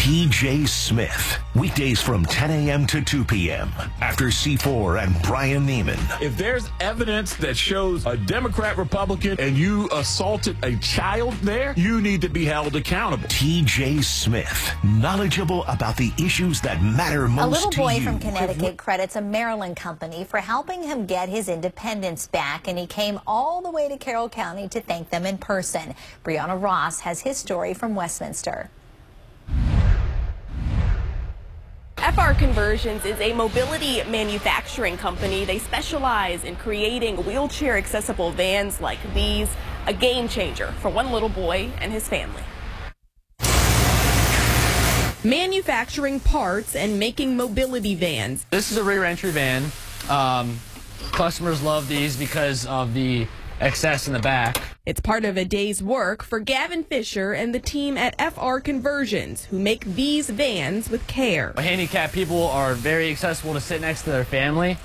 TJ Smith. Weekdays from 10 a.m. to 2 p.m. after C4 and Brian Neiman. If there's evidence that shows a Democrat, Republican, and you assaulted a child there, you need to be held accountable. TJ Smith, knowledgeable about the issues that matter most to you. A little boy from Connecticut credits a Maryland company for helping him get his independence back, and he came all the way to Carroll County to thank them in person. Brianna Ross has his story from Westminster. FR Conversions is a mobility manufacturing company. They specialize in creating wheelchair-accessible vans like these, a game changer for one little boy and his family. Manufacturing parts and making mobility vans. This is a rear entry van. Customers love these because of the excess in the back. It's part of a day's work for Gavin Fisher and the team at FR Conversions, who make these vans with care. Handicapped people are very accessible to sit next to their family.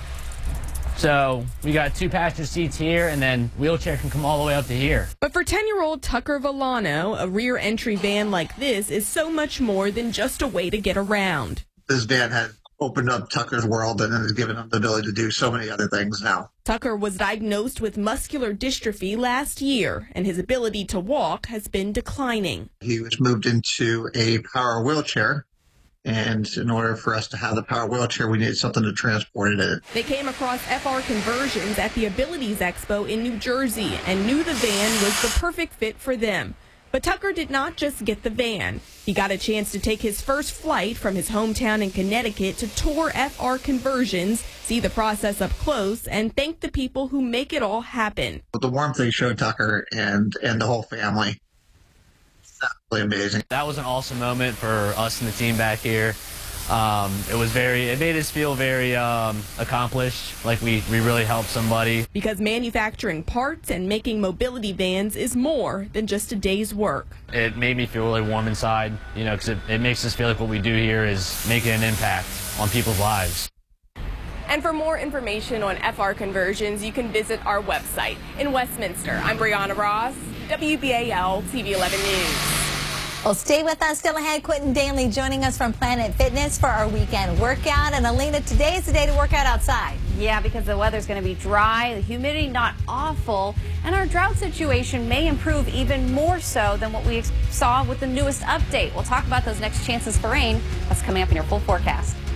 So we got 2 passenger seats here, and then wheelchair can come all the way up to here. But for 10-year-old Tucker Villano, a rear entry van like this is so much more than just a way to get around. This van has opened up Tucker's world and has given him the ability to do so many other things now. Tucker was diagnosed with muscular dystrophy last year, and his ability to walk has been declining. He was moved into a power wheelchair, and in order for us to have the power wheelchair, we needed something to transport it in. They came across FR Conversions at the Abilities Expo in New Jersey and knew the van was the perfect fit for them. But Tucker did not just get the van. He got a chance to take his first flight from his hometown in Connecticut to tour FR Conversions, see the process up close, and thank the people who make it all happen. But the warmth they showed Tucker and the whole family, it's absolutely amazing. That was an awesome moment for us and the team back here. It made us feel very accomplished, like we really helped somebody. Because manufacturing parts and making mobility vans is more than just a day's work. It made me feel really warm inside, you know, because it makes us feel like what we do here is making an impact on people's lives. And for more information on FR Conversions, you can visit our website. In Westminster, I'm Brianna Ross, WBAL TV 11 News. Well, stay with us. Still ahead, Quentin Danley joining us from Planet Fitness for our weekend workout. And Alina, today is the day to work out outside. Yeah, because the weather's going to be dry, the humidity not awful, and our drought situation may improve even more so than what we saw with the newest update. We'll talk about those next chances for rain. That's coming up in your full forecast.